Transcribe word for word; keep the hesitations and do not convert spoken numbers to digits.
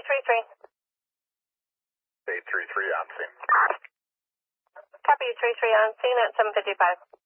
three three. eight three three on scene. Copy three three on scene at seven fifty-five.